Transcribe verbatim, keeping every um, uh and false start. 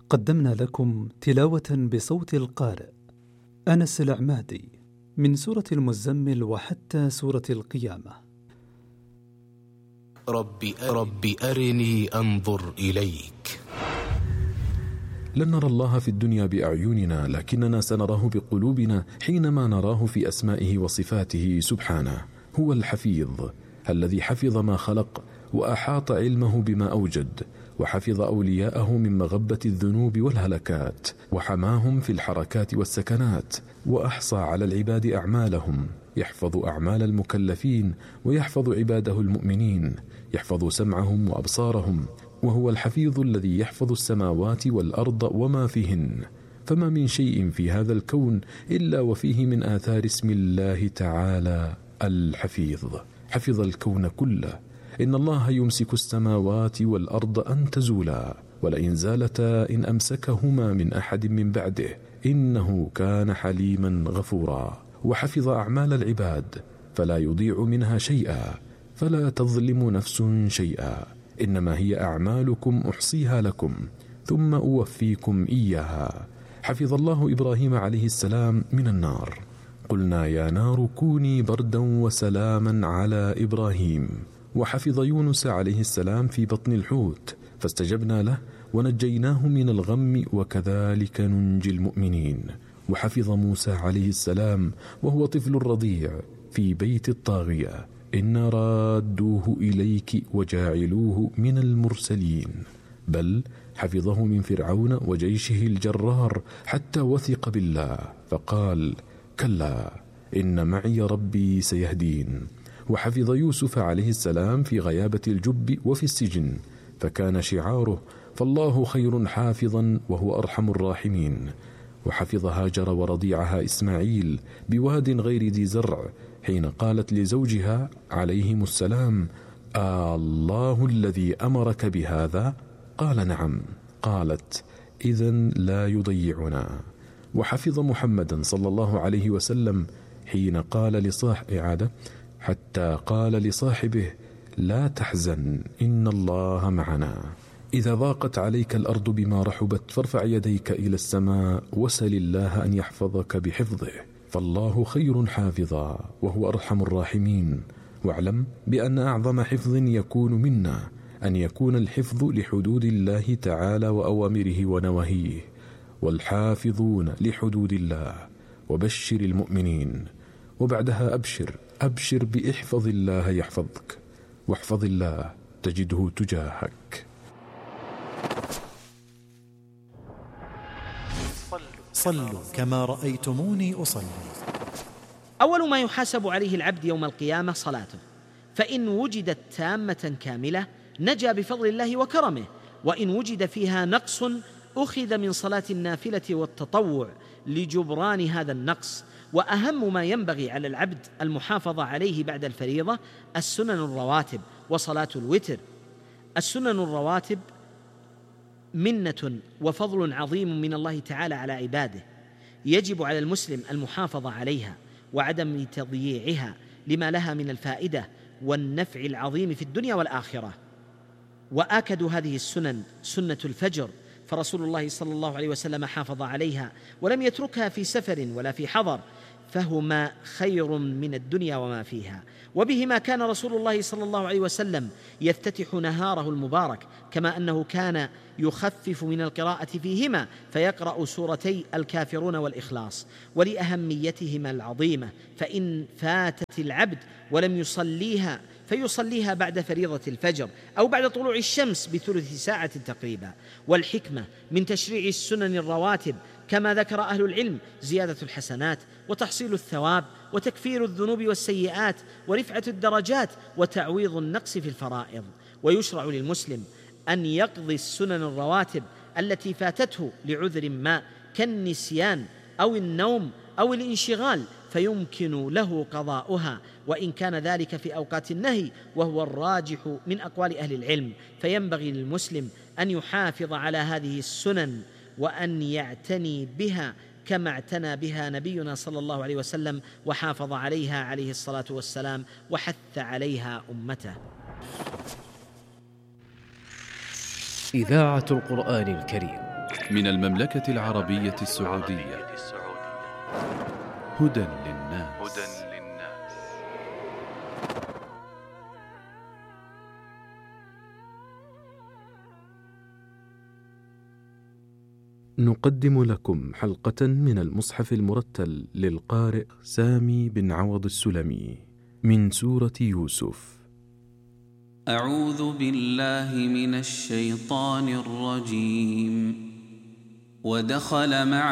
قدمنا لكم تلاوة بصوت القارئ أنس العمادي من سورة المزمل وحتى سورة القيامة. رب رب أرني أنظر إليك. لن نرى الله في الدنيا بأعيننا، لكننا سنراه بقلوبنا حينما نراه في أسمائه وصفاته سبحانه. هو الحفيظ الذي حفظ ما خلق وأحاط علمه بما أوجد، وحفظ أولياءه من مغبة الذنوب والهلكات، وحماهم في الحركات والسكنات، وأحصى على العباد أعمالهم. يحفظ أعمال المكلفين ويحفظ عباده المؤمنين، يحفظ سمعهم وأبصارهم، وهو الحفيظ الذي يحفظ السماوات والأرض وما فيهن. فما من شيء في هذا الكون إلا وفيه من آثار اسم الله تعالى الحفيظ. حفظ الكون كله. إن الله يمسك السماوات والأرض أن تزولا، ولئن زالتا إن أمسكهما من أحد من بعده، إنه كان حليما غفورا. وحفظ أعمال العباد فلا يضيع منها شيئا، فلا تظلم نفس شيئا، إنما هي أعمالكم أحصيها لكم ثم أوفيكم إياها. حفظ الله إبراهيم عليه السلام من النار. قلنا يا نار كوني بردا وسلاما على إبراهيم. وحفظ يونس عليه السلام في بطن الحوت، فاستجبنا له ونجيناه من الغم، وكذلك ننجي المؤمنين. وحفظ موسى عليه السلام وهو طفل رضيع في بيت الطاغية. إنا رادوه إليك وجاعلوه من المرسلين. بل حفظه من فرعون وجيشه الجرار حتى وثق بالله، فقال كلا إن معي ربي سيهدين. وحفظ يوسف عليه السلام في غيابة الجب وفي السجن، فكان شعاره فالله خير حافظا وهو أرحم الراحمين. وحفظ هاجر ورضيعها إسماعيل بواد غير ذي زرع، حين قالت لزوجها عليهم السلام آه الله الذي أمرك بهذا؟ قال نعم. قالت إذن لا يضيعنا. وحفظ محمدا صلى الله عليه وسلم حين قال لصاح إعادة حتى قال لصاحبه لا تحزن إن الله معنا. إذا ضاقت عليك الأرض بما رحبت فارفع يديك إلى السماء وسل الله أن يحفظك بحفظه، فالله خير حافظا وهو أرحم الراحمين. واعلم بأن أعظم حفظ يكون منا أن يكون الحفظ لحدود الله تعالى وأوامره ونواهيه، والحافظون لحدود الله. وبشر المؤمنين. وبعدها أبشر أبشر بإحفظ الله يحفظك، واحفظ الله تجده تجاهك. صلوا كما رأيتموني أصلي. أول ما يحاسب عليه العبد يوم القيامة صلاته، فإن وجدت تامة كاملة نجا بفضل الله وكرمه، وإن وجد فيها نقص أخذ من صلاة النافلة والتطوع لجبران هذا النقص. وأهم ما ينبغي على العبد المحافظة عليه بعد الفريضة السنن الرواتب وصلاة الوتر. السنن الرواتب منة وفضل عظيم من الله تعالى على عباده، يجب على المسلم المحافظة عليها وعدم تضييعها لما لها من الفائدة والنفع العظيم في الدنيا والآخرة. وآكد هذه السنن سنة الفجر، فرسول الله صلى الله عليه وسلم حافظ عليها ولم يتركها في سفر ولا في حضر، فهما خير من الدنيا وما فيها. وبهما كان رسول الله صلى الله عليه وسلم يفتتح نهاره المبارك، كما أنه كان يخفف من القراءة فيهما فيقرأ سورتي الكافرون والإخلاص. ولأهميتهما العظيمة، فإن فاتت العبد ولم يصليها فيصليها بعد فريضة الفجر أو بعد طلوع الشمس بثلث ساعة تقريبا. والحكمة من تشريع السنن الرواتب كما ذكر أهل العلم زيادة الحسنات وتحصيل الثواب وتكفير الذنوب والسيئات ورفعة الدرجات وتعويض النقص في الفرائض. ويشرع للمسلم أن يقضي السنن الرواتب التي فاتته لعذر ما كالنسيان أو النوم أو الانشغال، فيمكن له قضاؤها وإن كان ذلك في أوقات النهي، وهو الراجح من أقوال أهل العلم. فينبغي للمسلم أن يحافظ على هذه السنن وأن يعتني بها كما اعتنى بها نبينا صلى الله عليه وسلم وحافظ عليها عليه الصلاة والسلام وحث عليها أمته. إذاعة القرآن الكريم من المملكة العربية السعودية. هدى للناس. نقدم لكم حلقة من المصحف المرتل للقارئ سامي بن عوض السلمي من سورة يوسف. أعوذ بالله من الشيطان الرجيم. ودخل مع